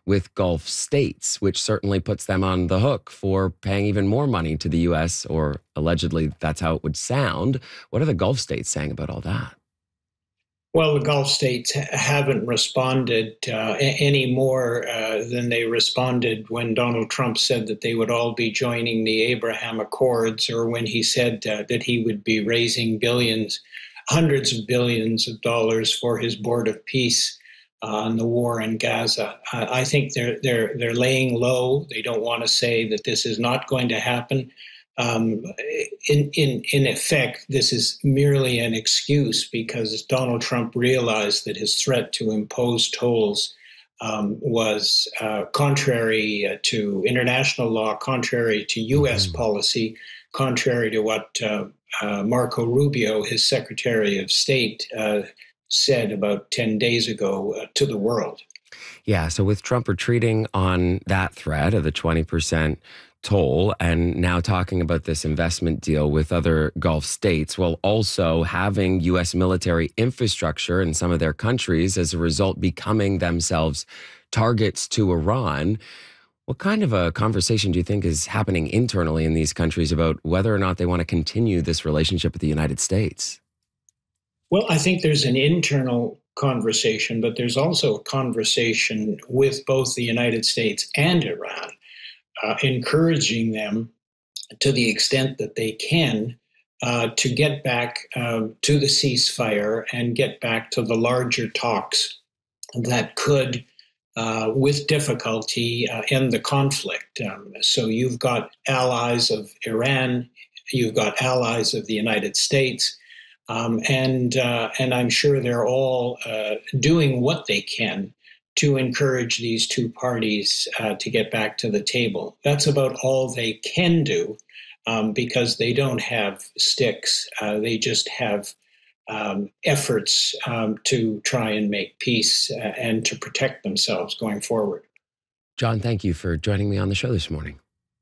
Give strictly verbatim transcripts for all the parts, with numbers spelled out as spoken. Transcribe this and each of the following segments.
with Gulf states, which certainly puts them on the hook for paying even more money to the U S, or allegedly that's how it would sound. What are the Gulf states saying about all that? Well, the Gulf states haven't responded uh, any more uh, than they responded when Donald Trump said that they would all be joining the Abraham Accords, or when he said uh, that he would be raising billions, hundreds of billions of dollars for his Board of Peace uh, on the war in Gaza. Uh, I think they're they're they're laying low. They don't want to say that this is not going to happen. Um, in, in, in effect, this is merely an excuse because Donald Trump realized that his threat to impose tolls um, was uh, contrary uh, to international law, contrary to U S policy, contrary to what uh, uh, Marco Rubio, his Secretary of State, uh, said about ten days ago uh, to the world. Yeah, so with Trump retreating on that threat of the twenty percent toll and now talking about this investment deal with other Gulf states, while also having U S military infrastructure in some of their countries as a result becoming themselves targets to Iran. What kind of a conversation do you think is happening internally in these countries about whether or not they want to continue this relationship with the United States? Well, I think there's an internal conversation, but there's also a conversation with both the United States and Iran, uh, encouraging them to the extent that they can uh, to get back uh, to the ceasefire and get back to the larger talks that could, uh, with difficulty, uh, end the conflict. Um, so you've got allies of Iran, you've got allies of the United States, Um, and uh, and I'm sure they're all uh, doing what they can to encourage these two parties uh, to get back to the table. That's about all they can do um, because they don't have sticks. Uh, they just have um, efforts um, to try and make peace uh, and to protect themselves going forward. John, thank you for joining me on the show this morning.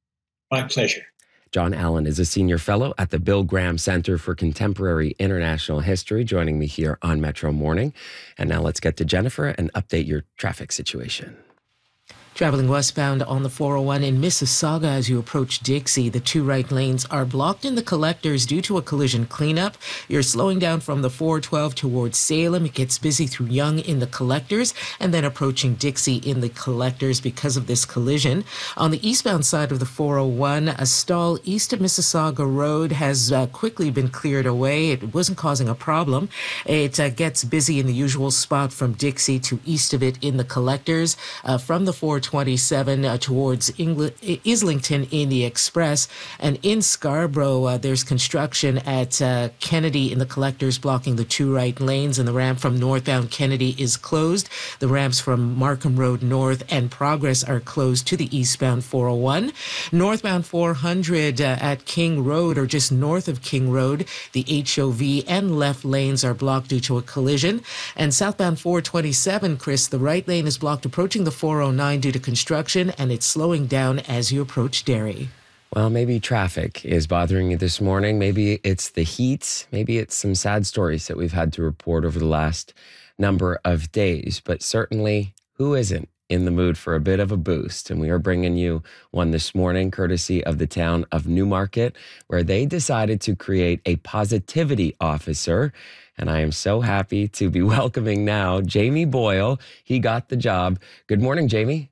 My pleasure. John Allen is a senior fellow at the Bill Graham Center for Contemporary International History, joining me here on Metro Morning. And now let's get to Jennifer and update your traffic situation. Traveling westbound on the four oh one in Mississauga as you approach Dixie, the two right lanes are blocked in the collectors due to a collision cleanup. You're slowing down from the four twelve towards Salem. It gets busy through Yonge in the collectors and then approaching Dixie in the collectors because of this collision. On the eastbound side of the four oh one, a stall east of Mississauga Road has uh, quickly been cleared away. It wasn't causing a problem. It uh, gets busy in the usual spot from Dixie to east of it in the collectors. Uh, from the four twenty-seven uh, towards Engl- Islington in the Express. And in Scarborough, uh, there's construction at uh, Kennedy in the collectors blocking the two right lanes, and the ramp from northbound Kennedy is closed. The ramps from Markham Road North and Progress are closed to the eastbound four oh one. Northbound four hundred uh, at King Road, or just north of King Road, the H O V and left lanes are blocked due to a collision. And southbound four twenty-seven, Chris, the right lane is blocked approaching the four oh nine due to construction, and it's slowing down as you approach Derry. Well, maybe traffic is bothering you this morning. Maybe it's the heat. Maybe it's some sad stories that we've had to report over the last number of days. But certainly, who isn't in the mood for a bit of a boost? And we are bringing you one this morning, courtesy of the town of Newmarket, where they decided to create a positivity officer. And I am so happy to be welcoming now Jamie Boyle. He got the job. Good morning, Jamie.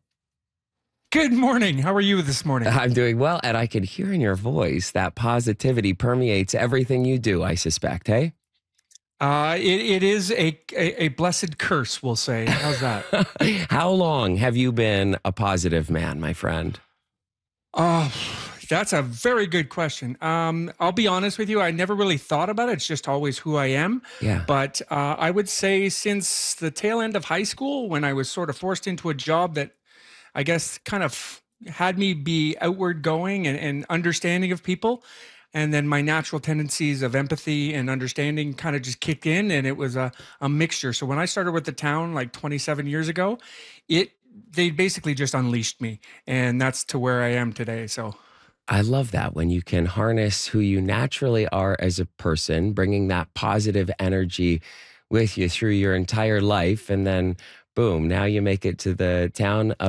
Good morning. How are you this morning? I'm doing well, and I can hear in your voice that positivity permeates everything you do, I suspect, hey? Uh, it, it is a, a, a blessed curse, we'll say. How's that? How long have you been a positive man, my friend? Oh, that's a very good question. Um, I'll be honest with you. I never really thought about it. It's just always who I am. Yeah. But uh, I would say since the tail end of high school, when I was sort of forced into a job that I guess kind of had me be outward going and, and understanding of people. And then my natural tendencies of empathy and understanding kind of just kicked in, and it was a, a mixture. So when I started with the town like twenty-seven years ago, it they basically just unleashed me, and that's to where I am today. So I love that when you can harness who you naturally are as a person, bringing that positive energy with you through your entire life, and then boom, now you make it to the town of